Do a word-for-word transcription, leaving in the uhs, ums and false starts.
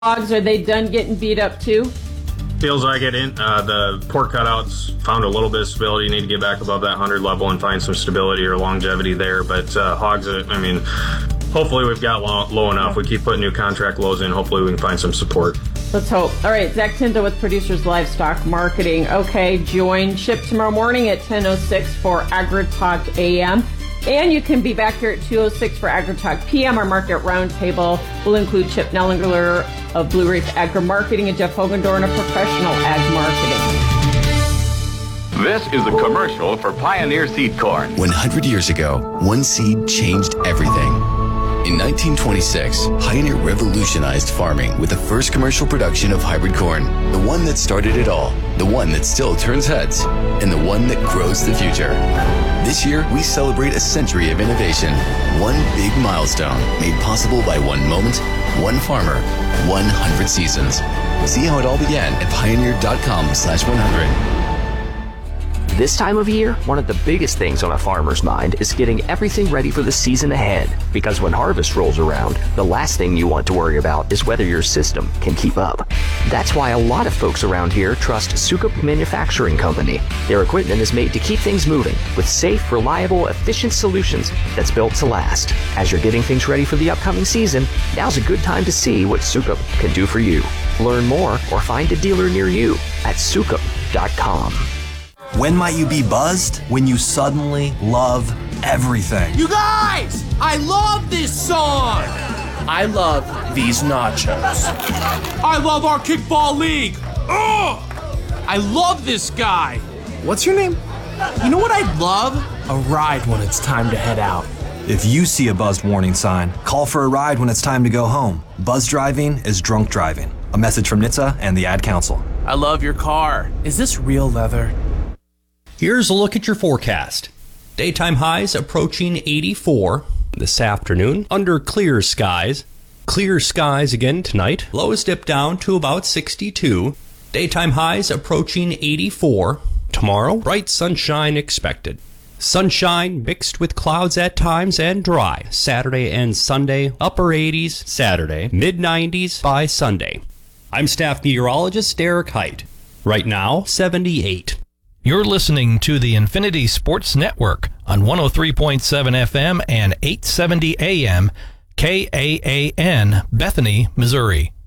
Hogs, are they done getting beat up too? Feels like it. In, uh, the pork cutouts found a little bit of stability. You need to get back above that one hundred level and find some stability or longevity there. But uh, hogs, uh, I mean, hopefully we've got low, low enough. We keep putting new contract lows in. Hopefully we can find some support. Let's hope. All right, Zach Tinto with Producers Livestock Marketing. Okay, join Chip tomorrow morning at ten oh six for AgriTalk A M. And you can be back here at two oh six for AgriTalk P M. Our market roundtable will include Chip Nellinger of Blue Reef Agri Marketing and Jeff Hogendorn of Professional Ag Marketing. This is a commercial for Pioneer Seed Corn. one hundred years ago, one seed changed everything. In nineteen twenty-six, Pioneer revolutionized farming with the first commercial production of hybrid corn. The one that started it all, the one that still turns heads, and the one that grows the future. This year, we celebrate a century of innovation. One big milestone made possible by one moment, one farmer, one hundred seasons. See how it all began at pioneer.com slash 100. This time of year, one of the biggest things on a farmer's mind is getting everything ready for the season ahead. Because when harvest rolls around, the last thing you want to worry about is whether your system can keep up. That's why a lot of folks around here trust Sukup Manufacturing Company. Their equipment is made to keep things moving with safe, reliable, efficient solutions that's built to last. As you're getting things ready for the upcoming season, now's a good time to see what Sukup can do for you. Learn more or find a dealer near you at sukup dot com. When might you be buzzed? When you suddenly love everything. You guys! I love this song! I love these nachos. I love our kickball league! Ugh! I love this guy! What's your name? You know what I'd love? A ride when it's time to head out. If you see a buzzed warning sign, call for a ride when it's time to go home. Buzz driving is drunk driving. A message from N H T S A and the Ad Council. I love your car. Is this real leather? Here's a look at your forecast. Daytime highs approaching eighty-four this afternoon under clear skies. Clear skies again tonight. Lows dip down to about sixty-two. Daytime highs approaching eighty-four. Tomorrow, bright sunshine expected. Sunshine mixed with clouds at times and dry. Saturday and Sunday, upper eighties. Saturday, mid nineties by Sunday. I'm staff meteorologist Derek Height. Right now, seventy-eight. You're listening to the Infinity Sports Network on one oh three point seven F M and eight seventy A M, K A A N, Bethany, Missouri.